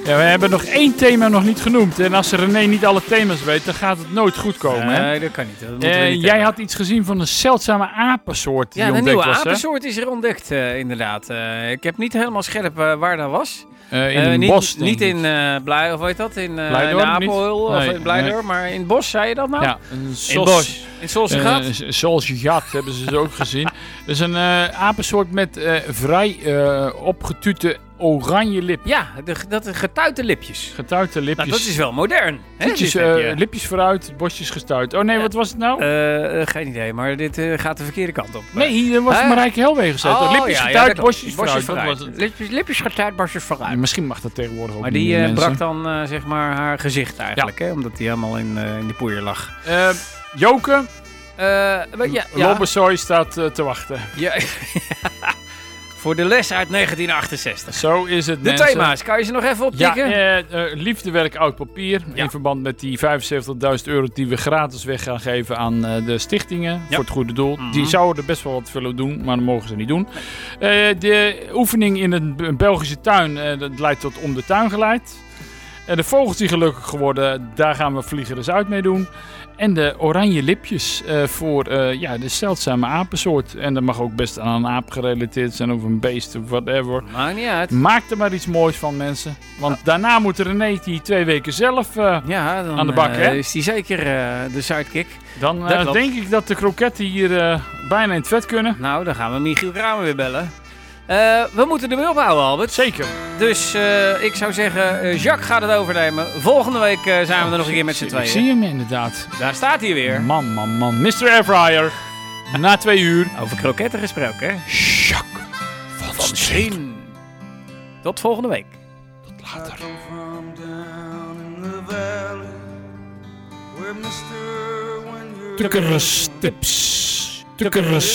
Ja, we hebben nog 1 thema nog niet genoemd. En als René niet alle thema's weet, dan gaat het nooit goed komen. Hè? Nee, dat kan niet. Dat moeten we niet Jij hebben. had iets gezien van een zeldzame apensoort die Ja, een ontdekt nieuwe was, hè? apensoort is er ontdekt, inderdaad. Ik heb niet helemaal scherp waar dat was. In een bos, denk Niet ik. in Blij, of weet dat? In Blijdorp Apelhul niet? of Nee, in Blijdorp, maar in het bos, zei je dat nou? Ja, In het bos. In het Solsegat? Solsegat hebben ze ook gezien. Dat is een apensoort met vrij opgetute oranje lip. Ja, dat getuite lipjes. Getuite lipjes. Nou, dat is wel modern. Hè? Lipjes, Dit heb je. lipjes vooruit, bosjes gestuit. Oh nee, wat was het nou? Geen idee, maar dit gaat de verkeerde kant op. Nee, hier was Marijke Helwegen gezegd. Lipjes getuit, bosjes vooruit. Dat was het. Lipjes getuit, bosjes vooruit. Misschien mag dat tegenwoordig ook Maar niet die meer, brak mensen. dan zeg maar haar gezicht eigenlijk, hè? Omdat die helemaal in de poeier lag. Joke, Ja. Lobbesoy staat te wachten. Ja. Voor de les uit 1968. Zo is het, De mensen. thema's, kan je ze nog even optikken? Ja, liefdewerk oud papier. In verband met die €75.000 die we gratis weg gaan geven aan de stichtingen. Voor het goede doel. Die zouden er best wel wat willen doen, maar dat mogen ze niet doen. De oefening in een Belgische tuin, dat leidt tot om de tuin geleid. De vogels die gelukkig geworden, daar gaan we Vliegers uit mee doen. En de oranje lipjes voor de zeldzame apensoort. En dat mag ook best aan een aap gerelateerd zijn of een beest of whatever. Maakt niet uit. Maak er maar iets moois van, mensen. Want daarna moet René die 2 weken zelf Dan, aan de bak, hè? is die zeker de sidekick. Dan Dat klopt. denk ik dat de kroketten hier bijna in het vet kunnen. Nou, dan gaan we Michiel Kramer weer bellen. We moeten er weer ophouden, Albert. Zeker. Dus ik zou zeggen, Jacques gaat het overnemen. Volgende week zijn we er nog een keer met z'n Ik tweeën. zie hem inderdaad. Daar staat hij weer. Man. Mr. Airfryer. Na 2 uur. Over kroketten gesproken, hè? Jacques van Streek. Misschien. Tot volgende week. Tot later. Tukkeres tips. Tukkeres